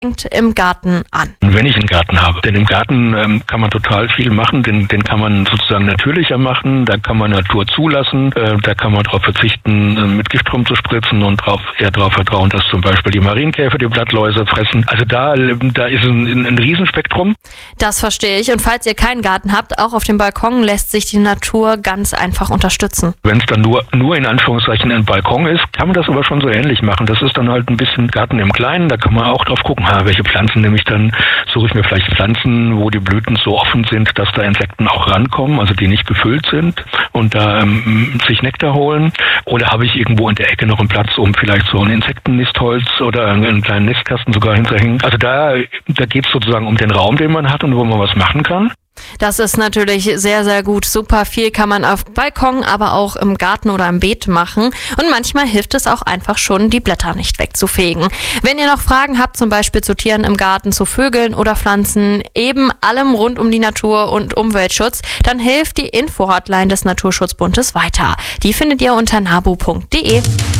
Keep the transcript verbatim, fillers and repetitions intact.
fängt im Garten an? Wenn ich einen Garten habe. Denn im Garten ähm, kann man total viel machen, den, den kann man sozusagen natürlicher machen, da kann man Natur zulassen, äh, da kann man darauf verzichten, äh, mit Gift rumzuspritzen und drauf, eher darauf vertrauen, dass zum Beispiel die Marienkäfer die Blattläuse fressen. Also da, da ist ein, ein Riesenspektrum. Das verstehe ich. Und falls ihr keinen Garten habt, auch auf dem Balkon lässt sich die Natur ganz einfach unterstützen. Wenn es dann nur, nur in Anführungszeichen ein Balkon ist, kann man das aber schon so ähnlich machen. Das ist dann halt ein bisschen Garten im Kleinen, da kann man auch drauf gucken, ha, welche Pflanzen nehme ich dann, suche ich mir vielleicht Pflanzen, wo die Blüten so offen sind, dass da Insekten auch rankommen, also die nicht gefüllt sind und da ähm, sich Nektar holen. Oder habe ich irgendwo in der Ecke noch einen Platz, um vielleicht so ein Insektennisthölz oder einen kleinen Nistkasten sogar hinzuhängen. Also da, da geht es sozusagen um den Raum, den man hat und wo man was machen kann. Das ist natürlich sehr, sehr gut. Super viel kann man auf Balkon, aber auch im Garten oder im Beet machen. Und manchmal hilft es auch einfach schon, die Blätter nicht wegzufegen. Wenn ihr noch Fragen habt, zum Beispiel zu Tieren im Garten, zu Vögeln oder Pflanzen, eben allem rund um die Natur und Umweltschutz, dann hilft die Info-Hotline des Naturschutzbundes weiter. Die findet ihr unter nabu punkt de.